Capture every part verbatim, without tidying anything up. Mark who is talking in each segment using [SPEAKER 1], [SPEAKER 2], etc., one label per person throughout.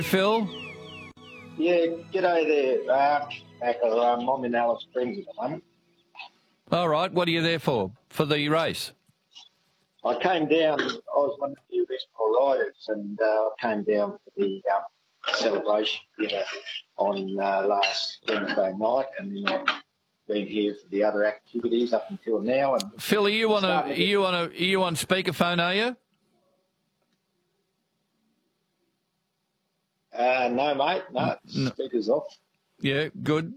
[SPEAKER 1] Phil?
[SPEAKER 2] Yeah, g'day there, uh, Macca. Um, I'm in Alice Springs at the moment.
[SPEAKER 1] All right, what are you there for? For the race?
[SPEAKER 2] I came down, I was one of the original riders, and uh, I came down for the um, celebration dinner on uh, last Wednesday night, and then I've been here for the other activities up until now. And
[SPEAKER 1] Phil, are you on a, are you on a, are you on speakerphone, are you?
[SPEAKER 2] Uh, no, mate, no,
[SPEAKER 1] No.
[SPEAKER 2] speaker's off.
[SPEAKER 1] Yeah, good.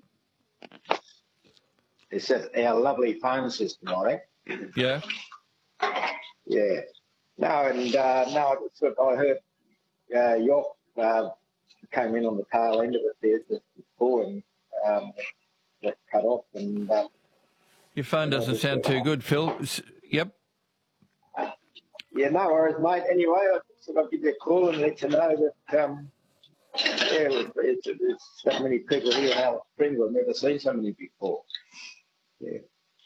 [SPEAKER 2] It's just our lovely phone system, I think.
[SPEAKER 1] Yeah.
[SPEAKER 2] Yeah. No, and uh, no, I just- I heard uh, York uh, came in on the tail end of it there just before and um, got cut off. And uh,
[SPEAKER 1] Your phone doesn't sound too good, Phil. S- Yep.
[SPEAKER 2] yeah, no worries, mate. Anyway, I thought I'd give you a call and let you know that um, yeah, it's, it's so many people here in Alice Springs. I've never seen so many before. Yeah.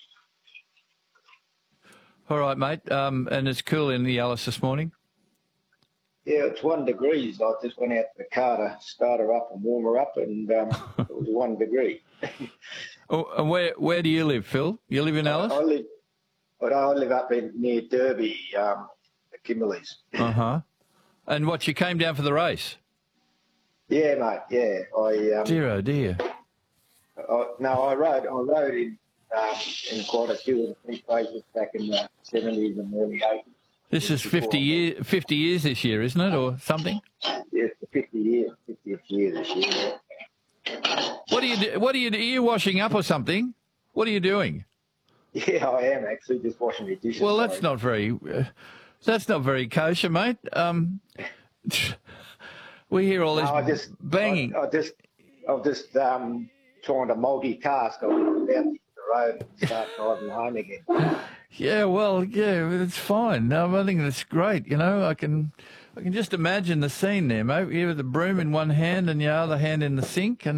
[SPEAKER 1] All right, mate. Um, and it's cool in the Alice this morning.
[SPEAKER 2] Yeah, it's one degrees. I just went out to the car to start her up and warm her up, and um, it was one degree.
[SPEAKER 1] Oh, and where where do you live, Phil? You live in Alice?
[SPEAKER 2] I, I live, but I live up in near Derby, um, the Kimberleys.
[SPEAKER 1] Uh huh. And what, you came down for the race?
[SPEAKER 2] Yeah, mate. Yeah, I um,
[SPEAKER 1] Dear, oh dear.
[SPEAKER 2] I, no, I rode. I rode in um, in quite a few of the races back in the seventies and early eighties.
[SPEAKER 1] This is fifty year, fifty years this year, isn't it, or something?
[SPEAKER 2] Yeah, it's the fifty year, fiftieth year this year.
[SPEAKER 1] What are you do- What are you? Are you washing up or something? What are you doing?
[SPEAKER 2] Yeah, I am actually just washing the dishes.
[SPEAKER 1] Well, that's
[SPEAKER 2] sorry.
[SPEAKER 1] not very. Uh, that's not very kosher, mate. Um, we hear all this
[SPEAKER 2] No, I just
[SPEAKER 1] banging.
[SPEAKER 2] I, I just I'm just um, trying to multitask. I'm about to hit the road and start driving home again.
[SPEAKER 1] Yeah, well, yeah, it's fine. No, I think that's great. You know, I can, I can just imagine the scene there, mate. You with the broom in one hand and your other hand in the sink, and